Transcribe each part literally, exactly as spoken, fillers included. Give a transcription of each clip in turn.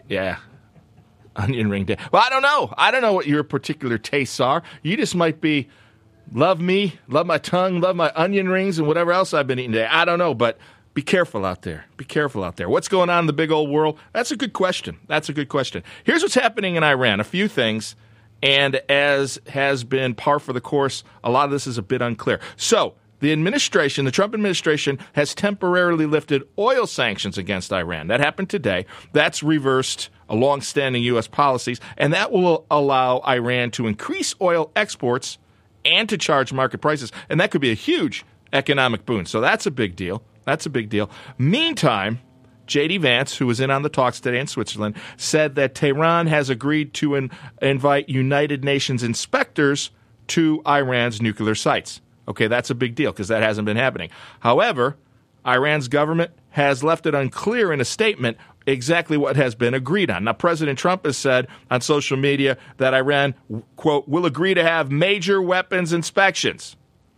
Yeah. Onion ring day. Well, I don't know. I don't know what your particular tastes are. You just might be love me, love my tongue, love my onion rings, and whatever else I've been eating today. I don't know, but be careful out there. Be careful out there. What's going on in the big old world? That's a good question. That's a good question. Here's what's happening in Iran. A few things. And as has been par for the course, a lot of this is a bit unclear. So, the administration, the Trump administration, has temporarily lifted oil sanctions against Iran. That happened today. That's reversed a long-standing U S policies, and that will allow Iran to increase oil exports and to charge market prices. And that could be a huge economic boon. So that's a big deal. That's a big deal. Meantime, J D Vance, who was in on the talks today in Switzerland, said that Tehran has agreed to in, invite United Nations inspectors to Iran's nuclear sites. Okay, that's a big deal because that hasn't been happening. However, Iran's government has left it unclear in a statement exactly what has been agreed on. Now, President Trump has said on social media that Iran, quote, will agree to have major weapons inspections.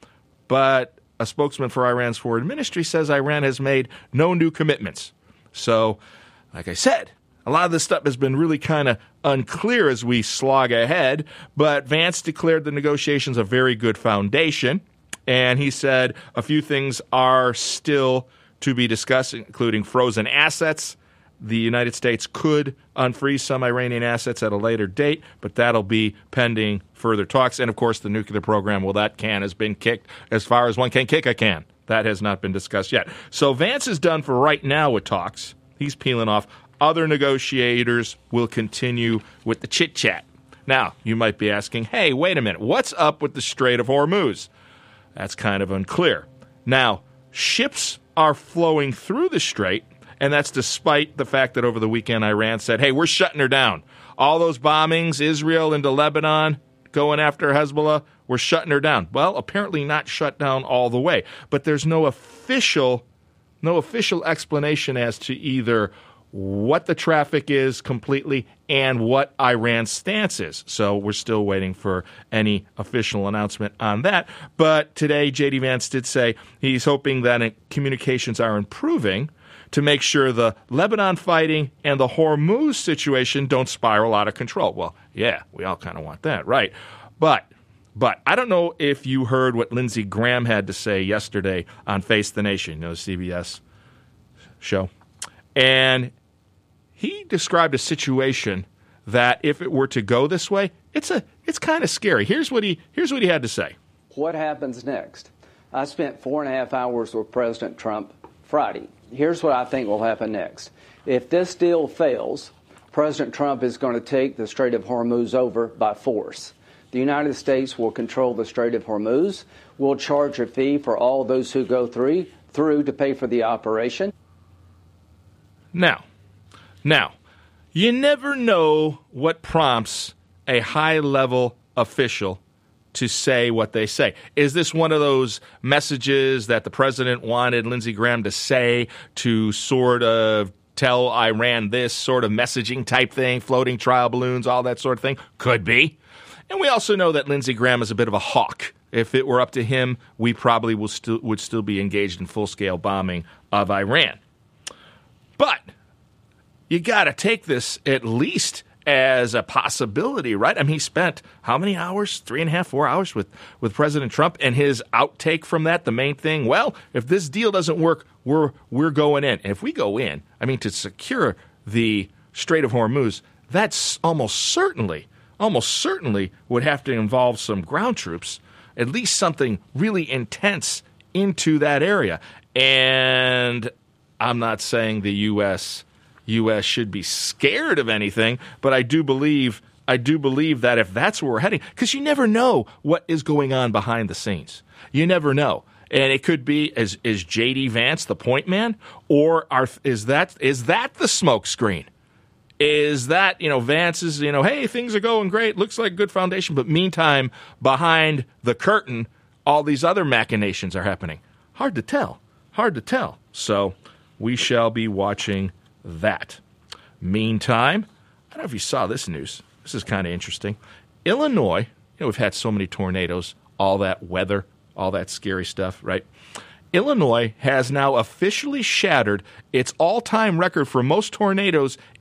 But a spokesman for Iran's foreign ministry says Iran has made no new commitments. So, like I said, a lot of this stuff has been really kind of unclear as we slog ahead, but Vance declared the negotiations a very good foundation, and he said a few things are still to be discussed, including frozen assets. The United States could unfreeze some Iranian assets at a later date, but that'll be pending further talks. And, of course, the nuclear program, well, that can has been kicked as far as one can kick a can. That has not been discussed yet. So Vance is done for right now with talks. He's peeling off. Other negotiators will continue with the chit-chat. Now, you might be asking, hey, wait a minute, what's up with the Strait of Hormuz? That's kind of unclear. Now, ships are flowing through the strait, and that's despite the fact that over the weekend Iran said, hey, we're shutting her down. All those bombings, Israel into Lebanon, going after Hezbollah, we're shutting her down. Well, apparently not shut down all the way. But there's no official, no official explanation as to either what the traffic is completely and what Iran's stance is. So we're still waiting for any official announcement on that. But today, J D Vance did say he's hoping that communications are improving to make sure the Lebanon fighting and the Hormuz situation don't spiral out of control. Well, yeah, we all kind of want that, right? But but I don't know if you heard what Lindsey Graham had to say yesterday on Face the Nation, you know, the C B S show. And he described a situation that if it were to go this way, it's a it's kind of scary. Here's what he here's what he had to say. What happens next? I spent four and a half hours with President Trump Friday. Here's what I think will happen next. If this deal fails, President Trump is going to take the Strait of Hormuz over by force. The United States will control the Strait of Hormuz. We'll charge a fee for all those who go through through to pay for the operation. Now, now, you never know what prompts a high-level official to say what they say. Is this one of those messages that the president wanted Lindsey Graham to say to sort of tell Iran this sort of messaging type thing, floating trial balloons, all that sort of thing? Could be. And we also know that Lindsey Graham is a bit of a hawk. If it were up to him, we probably will still, would still be engaged in full-scale bombing of Iran. But you got to take this at least as a possibility, right? I mean, he spent how many hours? Three and a half, four hours with, with President Trump, and his outtake from that, the main thing, well, if this deal doesn't work, we're we're going in. And if we go in, I mean, to secure the Strait of Hormuz, that's almost certainly, almost certainly would have to involve some ground troops, at least something really intense into that area. And I'm not saying the U S U S should be scared of anything, but I do believe I do believe that if that's where we're heading, because you never know what is going on behind the scenes. You never know. And it could be, is, is J D Vance the point man? Or are, is that is that the smoke screen? Is that, you know, Vance is, you know, hey, things are going great, looks like a good foundation, but meantime, behind the curtain, all these other machinations are happening. Hard to tell. Hard to tell. So we shall be watching that. Meantime, I don't know if you saw this news. This is kind of interesting. Illinois, you know, we've had so many tornadoes, all that weather, all that scary stuff, right? Illinois has now officially shattered its all-time record for most tornadoes